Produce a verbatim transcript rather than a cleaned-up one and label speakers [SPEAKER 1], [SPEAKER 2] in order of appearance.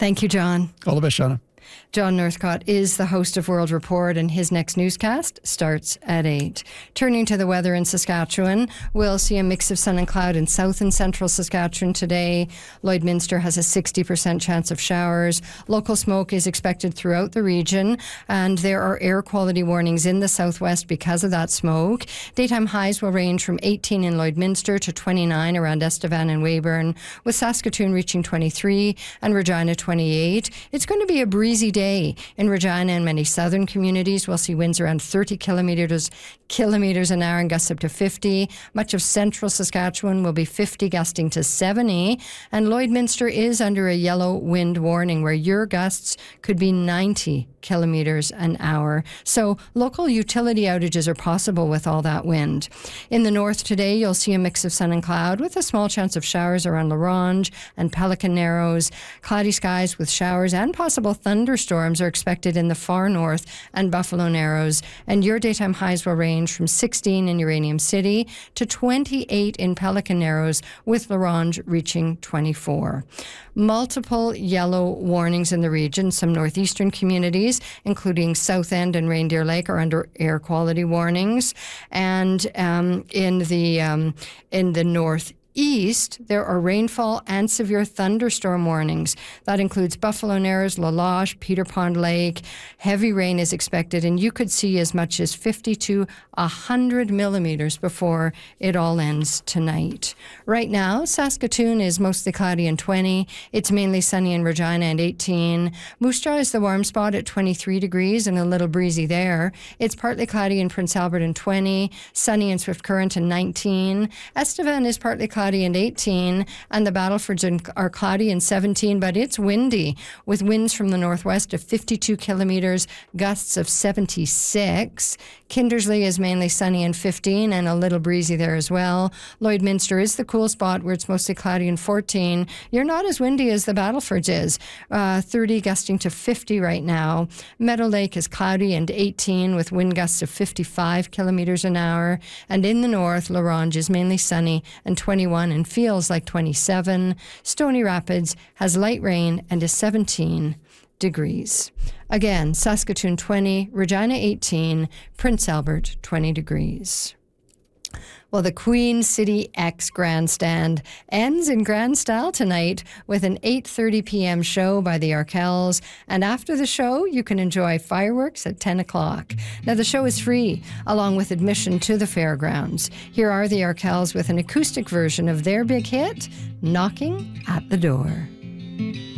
[SPEAKER 1] Thank you, John.
[SPEAKER 2] All the best, Shauna.
[SPEAKER 1] John Northcott is the host of World Report, and his next newscast starts at eight. Turning to the weather in Saskatchewan, we'll see a mix of sun and cloud in south and central Saskatchewan today. Lloydminster has a sixty percent chance of showers. Local smoke is expected throughout the region, and there are air quality warnings in the southwest because of that smoke. Daytime highs will range from eighteen in Lloydminster to twenty-nine around Estevan and Weyburn, with Saskatoon reaching twenty-three and Regina twenty-eight. It's going to be a breezy day in Regina and many southern communities. We'll see winds around thirty kilometres kilometres an hour and gusts up to fifty. Much of central Saskatchewan will be fifty, gusting to seventy. And Lloydminster is under a yellow wind warning where your gusts could be ninety kilometres an hour. So local utility outages are possible with all that wind. In the north today, you'll see a mix of sun and cloud with a small chance of showers around La Ronge and Pelican Narrows. Cloudy skies with showers and possible thunderstorms are expected in the far north and Buffalo Narrows. And your daytime highs will range from sixteen in Uranium City to twenty-eight in Pelican Narrows, with La Ronge reaching twenty-four. Multiple yellow warnings in the region. Some northeastern communities, including South End and Reindeer Lake, are under air quality warnings. And um, in the um, in the north east, there are rainfall and severe thunderstorm warnings. That includes Buffalo Narrows, La Loche, Peter Pond Lake. Heavy rain is expected, and you could see as much as fifty to one hundred millimeters before it all ends tonight. Right now, Saskatoon is mostly cloudy and twenty. It's mainly sunny in Regina and eighteen. Moose Jaw is the warm spot at twenty-three degrees and a little breezy there. It's partly cloudy in Prince Albert and twenty. Sunny in Swift Current and nineteen. Estevan is partly cloudy and eighteen, and the Battlefords are cloudy and seventeen, but it's windy, with winds from the northwest of fifty-two kilometres, gusts of seventy-six. Kindersley is mainly sunny and fifteen, and a little breezy there as well. Lloydminster is the cool spot where it's mostly cloudy and fourteen. You're not as windy as the Battlefords is, uh, thirty gusting to fifty right now. Meadow Lake is cloudy and eighteen, with wind gusts of fifty-five kilometres an hour. And in the north, La Ronge is mainly sunny and twenty-one and feels like twenty-seven. Stony Rapids has light rain and is seventeen degrees. Again, Saskatoon twenty, Regina eighteen, Prince Albert twenty degrees. Well, the Queen City X Grandstand ends in grand style tonight with an eight thirty p.m. show by the Arkells. And after the show, you can enjoy fireworks at ten o'clock. Now, the show is free, along with admission to the fairgrounds. Here are the Arkells with an acoustic version of their big hit, Knocking at the Door.